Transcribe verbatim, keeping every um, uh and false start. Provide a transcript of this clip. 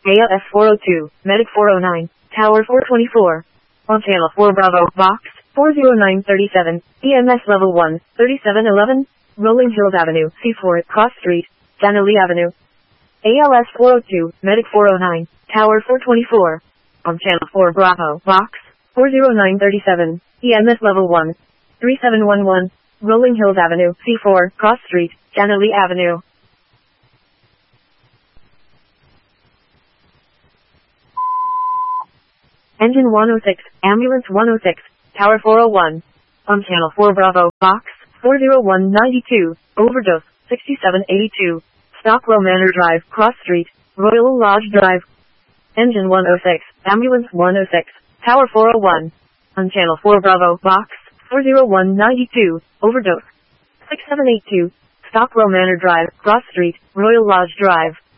A L S four oh two, Medic four oh nine, Tower four twenty-four. On Channel four Bravo, Box four oh nine thirty-seven, E M S Level one, thirty-seven eleven, Rolling Hills Avenue, C four, Cross Street, Danley Avenue. A L S four oh two, Medic four oh nine, Tower four twenty-four. On Channel four Bravo, Box four oh nine thirty-seven, E M S Level one, thirty-seven eleven, Rolling Hills Avenue, C four, Cross Street, Danley Avenue. Engine one oh six, Ambulance one oh six, Tower four oh one. On Channel four Bravo, Box four oh one ninety-two, Overdose, sixty-seven eighty-two, Stockwell Manor Drive, Cross Street, Royal Lodge Drive. Engine one oh six, Ambulance one oh six, Tower four oh one. On Channel four Bravo, Box four oh one ninety-two, Overdose, sixty-seven eighty-two, Stockwell Manor Drive, Cross Street, Royal Lodge Drive.